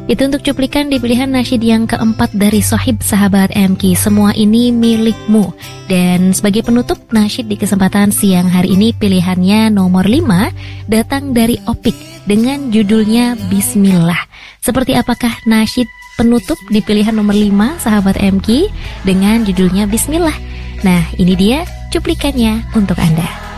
Itu untuk cuplikan di pilihan nasyid yang keempat dari Sohib Sahabat MK. Semua ini milikmu. Dan sebagai penutup nasyid di kesempatan siang hari ini, pilihannya nomor 5 datang dari Opik dengan judulnya Bismillah. Seperti apakah nasyid penutup di pilihan nomor 5 Sahabat MK dengan judulnya Bismillah? Nah, ini dia cuplikannya untuk Anda.